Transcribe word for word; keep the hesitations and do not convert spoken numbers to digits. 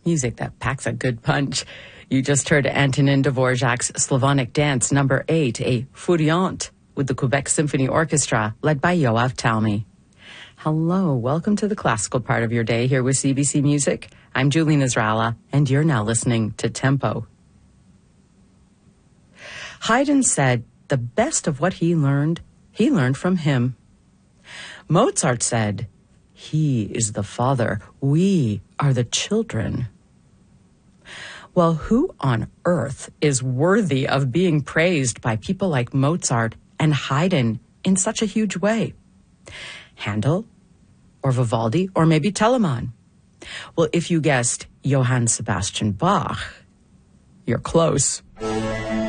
Music that packs a good punch. You just heard Antonin Dvorak's Slavonic Dance number eight, a Furiante, with the Quebec Symphony Orchestra, led by Yoav Talmy. Hello, welcome to the classical part of your day here with C B C Music. I'm Julie Nasrallah, and you're now listening to Tempo. Haydn said the best of what he learned, he learned from him. Mozart said, he is the father, we are the children. Well, who on earth is worthy of being praised by people like Mozart and Haydn in such a huge way? Handel, or Vivaldi, or maybe Telemann? Well, if you guessed Johann Sebastian Bach, you're close.